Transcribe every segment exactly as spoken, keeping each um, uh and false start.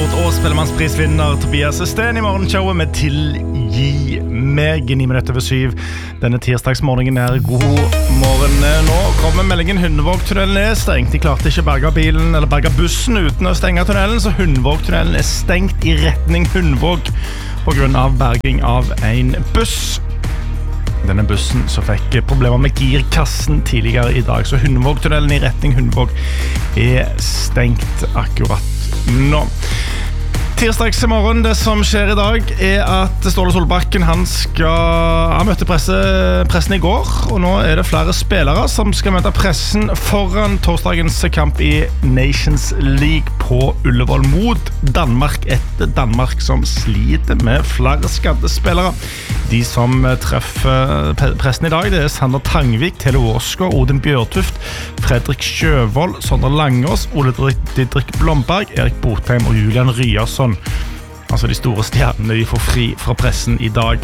Award og Spellemannsprisvinner Tobias Sten I morgenshowet med Tilgi meg ni minutter over syv. Denne tirsdagsmorgenen er god morgen. Nå kommer meldingen Hundvågtunnelen er stengt. De klarte ikke berga bilen eller berga bussen uten å stenge tunnelen, så Hundvågtunnelen er stengt I retning Hundvåg på grunn av berging av en buss. Denne bussen så fikk problemer med girkassen tidligere I dag, så Hundvågtunnelen I retning Hundvåg er stengt akkurat nå. Tirsdagsmorgen, det som skjer I dag er at Ståle Solbakken han skal han møtte presse, pressen I går, og nå er det flere spillere som skal møte pressen foran torsdagens kamp I Nations League på Ullevål mot Danmark, et Danmark som sliter med flere skadde spillere. De som treffer pressen I dag, det er Sander Tangvik, Tele Åsgaard, Odin Bjørtuft, Fredrik Sjøvold, Sondre Langås, Ole Didrik Blomberg, Erik Botheim og Julian Ryerson. Altså de store stjernene de får fri fra pressen I dag.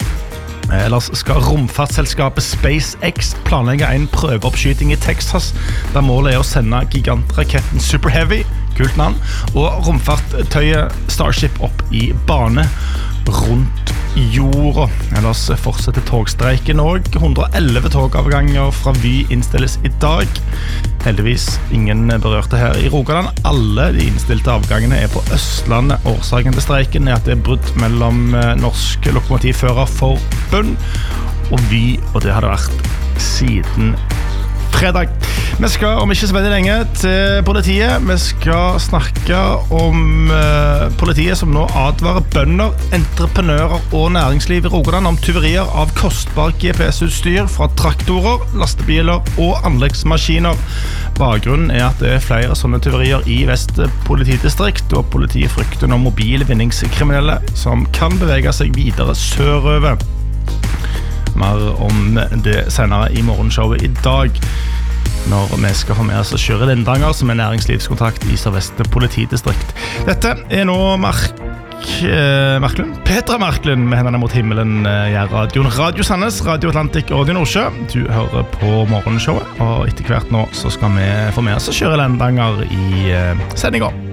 Ellers skal romfartsselskapet SpaceX planlegge en prøveoppskyting I Texas, der målet er å sende gigantraketten Super Heavy, kult navn, og romfarttøyet Starship opp I bane rundt jorda. Ellers fortsetter togstreiken og hundre og elleve togavganger fra Vy innstilles I dag. Heldigvis ingen berørte her I Rogaland. Alle de innstilte avgangene er på Østlandet. Årsaken til streiken er at det er brudd mellom Norsk Lokomotivførerforbund og Vy, og det har det vært siden fredag. Vi skal om ikke så veldig lenge til politiet. Vi skal snakke om uh, politiet som nå advarer bønder, entreprenører og næringsliv I Rogaland om tyverier av kostbar G P S-utstyr fra traktorer, lastebiler og anleggsmaskiner. Bakgrunnen er at det er flere sånne tyverier I Vest politidistrikt, og politiet frykter noen mobile vinningskriminelle som kan bevege seg videre sørover. Mer om det senere I morgenshowet I dag, når vi skal få med oss å kjøre Lindanger, som er næringslivskontakt I Sør-Vest politidistrikt. Dette er nå Mark, eh, Marklund, Petra Marklund med hendene mot himmelen I eh, radioen Radio Sandnes, Radio Atlantic og Radio Nordsjø. Du hører på morgenshowet, og etter hvert nå så skal vi få med oss å kjøre Lindanger I eh, sendingen.